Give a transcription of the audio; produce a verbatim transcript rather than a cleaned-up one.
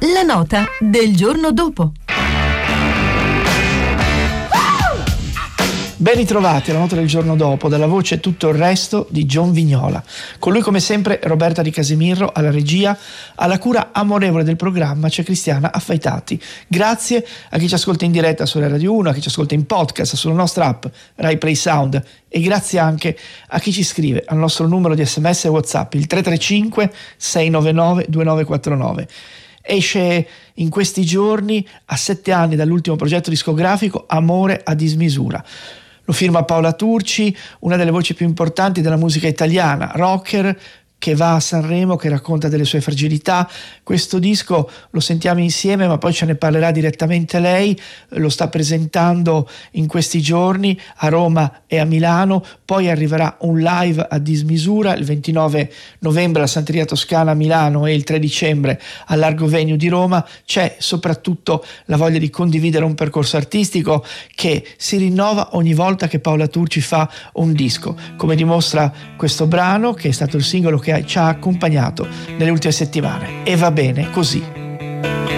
La nota del giorno dopo. Ben ritrovati alla nota del giorno dopo, dalla voce Tutto il resto di John Vignola. Con lui come sempre Roberta Di Casimiro alla regia, alla cura amorevole del programma c'è Cristiana Affaitati. Grazie a chi ci ascolta in diretta sulla Radio uno, a chi ci ascolta in podcast sulla nostra app Rai Play Sound e grazie anche a chi ci scrive al nostro numero di sms e WhatsApp il tre tre cinque sei nove nove due nove quattro nove. Esce in questi giorni, a sette anni dall'ultimo progetto discografico, Amore a dismisura. Lo firma Paola Turci, una delle voci più importanti della musica italiana, rocker, che va a Sanremo, che racconta delle sue fragilità. Questo disco lo sentiamo insieme, ma poi ce ne parlerà direttamente lei. Lo sta presentando in questi giorni a Roma e a Milano, poi arriverà un live a dismisura il ventinove novembre alla Santeria Toscana a Milano e il tre dicembre al Largo Venue di Roma. C'è soprattutto la voglia di condividere un percorso artistico che si rinnova ogni volta che Paola Turci fa un disco, come dimostra questo brano che è stato il singolo che ci ha accompagnato nelle ultime settimane. E va bene così.